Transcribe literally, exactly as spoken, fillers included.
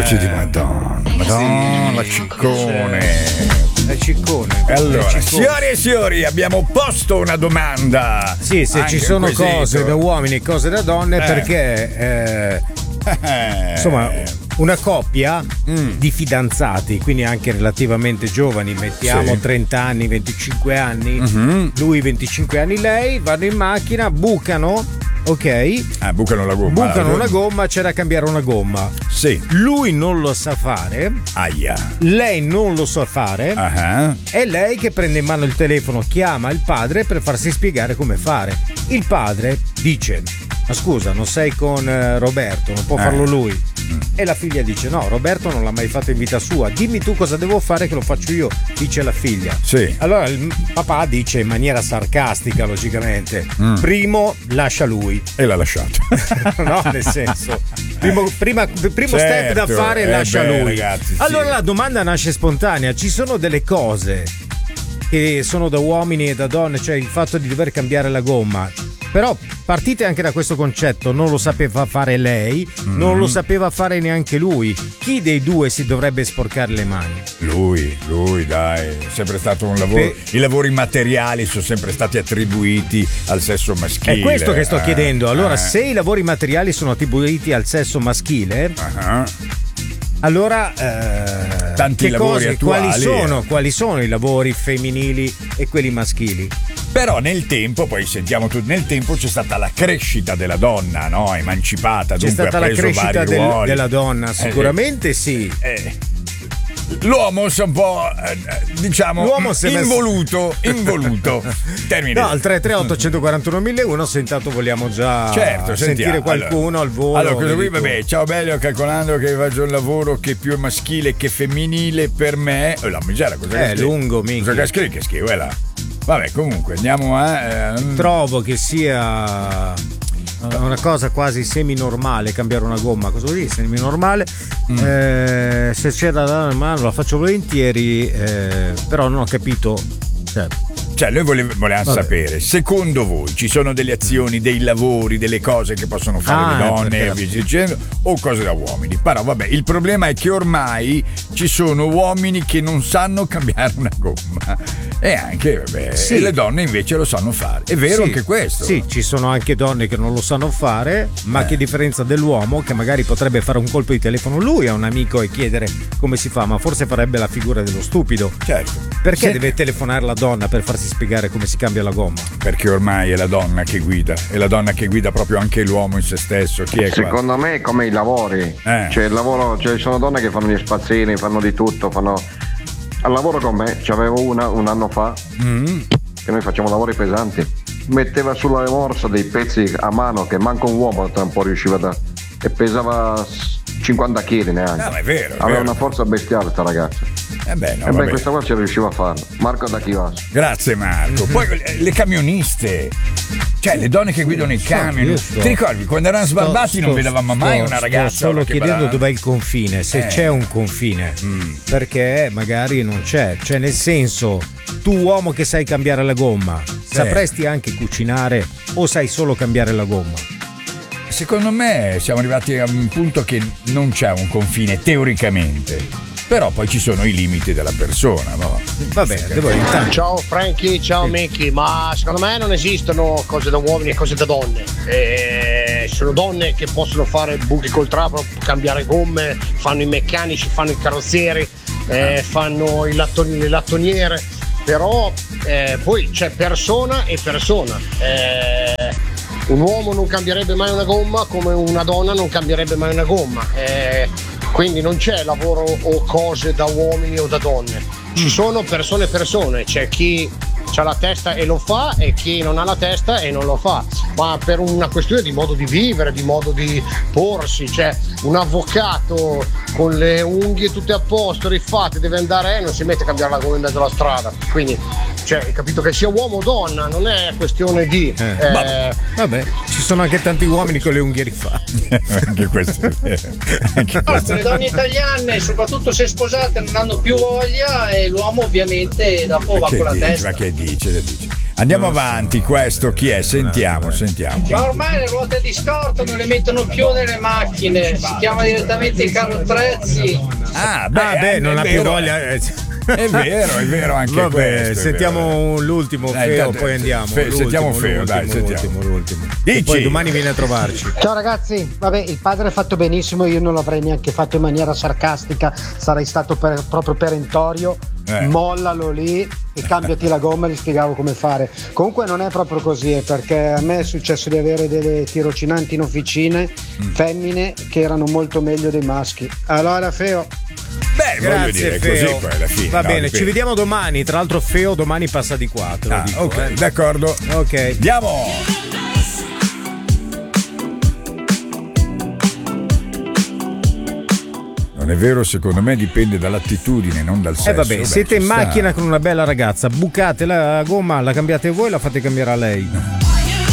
pezzi di Madonna, Madonna, la ciccone. La ciccone. Allora, ciccone. signori e signori, abbiamo posto una domanda. Sì, se ci sono cose da uomini e cose da donne, eh. perché eh, insomma, una coppia mm. di fidanzati, quindi anche relativamente giovani, mettiamo sì. trenta anni, venticinque anni, mm-hmm. lui venticinque anni, lei, vanno in macchina, bucano, ok? Ah, bucano la gomma. Bucano una gomma, c'è da cambiare una gomma. Sì. Lui non lo sa fare. Aia. Lei non lo sa fare. Uh-huh. È lei che prende in mano il telefono, chiama il padre per farsi spiegare come fare. Il padre dice: ma scusa, non sei con eh, Roberto, non può eh. farlo lui. Mm. E la figlia dice: no, Roberto non l'ha mai fatto in vita sua, dimmi tu cosa devo fare che lo faccio io, dice la figlia. Sì. Allora il papà dice in maniera sarcastica, logicamente: mm. primo lascia lui. E l'ha lasciato. No, nel senso, primo, prima, primo certo, step da fare, eh lascia beh, lui. Ragazzi, allora sì. La domanda nasce spontanea: ci sono delle cose che sono da uomini e da donne, cioè il fatto di dover cambiare la gomma. Però partite anche da questo concetto: non lo sapeva fare lei, mm. non lo sapeva fare neanche lui. Chi dei due si dovrebbe sporcare le mani? Lui, lui, dai, è sempre stato un lavoro. Pe- I lavori materiali sono sempre stati attribuiti al sesso maschile. È questo che sto eh, chiedendo. Allora, eh. se i lavori materiali sono attribuiti al sesso maschile, uh-huh. allora eh, tanti che lavori cose, attuali, quali sono, quali sono i lavori femminili e quelli maschili? Però nel tempo, poi sentiamo tutto, nel tempo c'è stata la crescita della donna, no? Emancipata, c'è dunque stata ha la preso crescita vari del, ruoli. della donna, sicuramente eh, sì. Eh. L'uomo si è un po' eh, diciamo L'uomo si è involuto, messo... involuto. Termine. No, al tre tre otto uno quattro uno mille uno, se intanto vogliamo già certo, sentire sentiamo. qualcuno allora, al volo. Allora, questo qui, vabbè, ciao bello, calcolando che faccio un lavoro che più è maschile che femminile per me. Oh, la misera, cosa è lungo, minchia. Cosa che che schifo, è là. Vabbè, comunque andiamo a eh, trovo che sia una cosa quasi semi-normale cambiare una gomma. Cosa vuol dire semi-normale? Mm. Eh, se c'è da dare una mano la faccio volentieri, eh, però non ho capito. Cioè, Cioè, noi volevamo, volevamo sapere, secondo voi ci sono delle azioni, dei lavori, delle cose che possono fare ah, le donne e via dicendo, o cose da uomini? Però vabbè, il problema è che ormai ci sono uomini che non sanno cambiare una gomma e anche vabbè, sì. e le donne invece lo sanno fare. È vero, sì, anche questo? Sì, ci sono anche donne che non lo sanno fare, ma eh. che a differenza dell'uomo che magari potrebbe fare un colpo di telefono lui a un amico e chiedere come si fa, ma forse farebbe la figura dello stupido. Certo. Perché sì. deve telefonare la donna per farsi spiegare come si cambia la gomma? Perché ormai è la donna che guida, è la donna che guida proprio anche l'uomo in se stesso. Chi è Secondo qua? me è come i lavori, eh. cioè il lavoro, cioè ci sono donne che fanno gli spazzini, fanno di tutto, fanno al lavoro con me, c'avevo una un anno fa mm. che noi facciamo lavori pesanti, metteva sulla morsa dei pezzi a mano che manco un uomo un po' riusciva da, e pesava cinquanta chili neanche. No, ma è vero, è aveva vero. una forza bestiale sta ragazza. Eh beh, no, e beh, questa qua ci riusciva a farlo. Marco da Chivasso. Grazie Marco. Poi le camioniste, cioè le donne che guidano i camion. Ti ricordi quando erano sbarbati sto, non vedevamo mai sto, una ragazza? Sto solo chiedendo brava. Dov'è il confine, se eh. c'è un confine, mm. perché magari non c'è. Cioè nel senso, tu uomo che sai cambiare la gomma, sì. sapresti anche cucinare o sai solo cambiare la gomma? Secondo me siamo arrivati a un punto che non c'è un confine teoricamente. Però poi ci sono i limiti della persona, no? Vabbè, devo intanto. Ciao Frankie, ciao sì. Mickey, ma secondo me non esistono cose da uomini e cose da donne. Eh, sono donne che possono fare buchi col trapano, cambiare gomme, fanno i meccanici, fanno i carrozzieri, eh, fanno i lattoni, le lattoniere, però eh, poi c'è persona e persona. Eh, un uomo non cambierebbe mai una gomma come una donna non cambierebbe mai una gomma. Eh, Quindi non c'è lavoro o cose da uomini o da donne, ci sono persone e persone, c'è chi ha la testa e lo fa e chi non ha la testa e non lo fa, ma per una questione di modo di vivere, di modo di porsi, cioè un avvocato con le unghie tutte a posto, rifatte, deve andare e non si mette a cambiare la gomma in mezzo alla strada, quindi cioè, hai capito che sia uomo o donna, non è questione di eh, eh, vabbè, vabbè, ci sono anche tanti uomini con le unghie rifatte. Anche questo è vero. Anche questo. No, le donne italiane, soprattutto se sposate, non hanno più voglia e l'uomo ovviamente dopo va con la dici, testa. ma che dice, dice? Andiamo avanti, questo chi è? Sentiamo, sentiamo. Ma ormai le ruote di scorta non le mettono più nelle macchine, si chiama direttamente il carro attrezzi. Ah, beh, Ah, beh, non ha più vero. voglia. eh, È vero, è vero anche Vabbè, questo. è sentiamo vero. l'ultimo Dai, Feo, intanto- poi andiamo. Fe- L'ultimo, sentiamo Feo, l'ultimo, dai, sentiamo. l'ultimo, l'ultimo. Dici. E poi domani viene a trovarci. Ciao ragazzi, vabbè, il padre ha fatto benissimo, io non l'avrei neanche fatto in maniera sarcastica, sarei stato per- proprio perentorio. Eh. Mollalo lì e cambiati la gomma e gli spiegavo come fare. Comunque non è proprio così, eh, perché a me è successo di avere delle tirocinanti in officine Mm. femmine che erano molto meglio dei maschi. Allora Feo, Beh, voglio Grazie dire, Feo. così poi alla fine. Va no, bene, dipende. ci vediamo domani. Tra l'altro Feo domani passa di qua, te lo Ah, dico, ok, eh. d'accordo. Ok. Andiamo. Non è vero, secondo me dipende dall'attitudine, non dal sesso. Eh vabbè, Beh, siete in ci sta. macchina con una bella ragazza, bucate la gomma, la cambiate voi, la fate cambiare a lei.